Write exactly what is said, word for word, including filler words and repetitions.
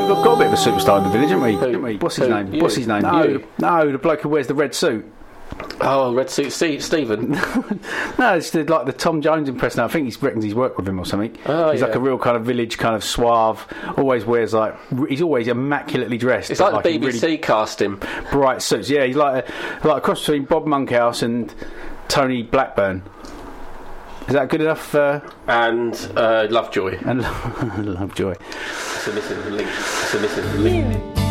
we've got, got a bit of a superstar in the village, haven't we? Who? Haven't we? What's his Who? name? You? What's his name? No. You. No, the bloke who wears the red suit. Oh, Red Suit Steve, Stephen. No, it's the, like the Tom Jones impression. I think he reckons he's worked with him or something. Oh, he's yeah. like a real kind of village, kind of suave. Always wears like he's always immaculately dressed. It's but like the a B B C really cast him. bright suits. Yeah, he's like a, like a cross between Bob Monkhouse and Tony Blackburn. Is that good enough? Uh, And uh, Lovejoy. and Lovejoy. It's a missing link. It's a missing link.